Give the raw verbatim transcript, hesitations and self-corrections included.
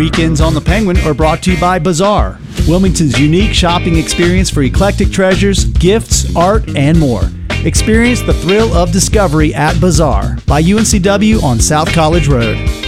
Weekends on the Penguin are brought to you by Bazaar, Wilmington's unique shopping experience for eclectic treasures, gifts, art, and more. Experience the thrill of discovery at Bazaar by U N C W on South College Road.